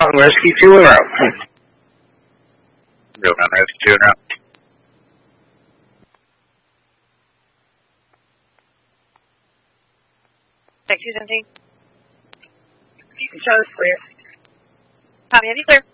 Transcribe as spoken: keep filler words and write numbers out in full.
On Rescue two en route. Real Gun Rescue two en route. Check two seventeen. Charlie's clear. Copy, have you clear?